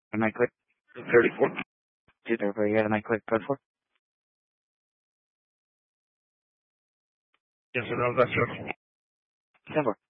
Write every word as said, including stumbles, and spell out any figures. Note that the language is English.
And I click thirty-four. two thirty-four, yeah, and I click code four. Yes, sir, that was that, sir. ten four.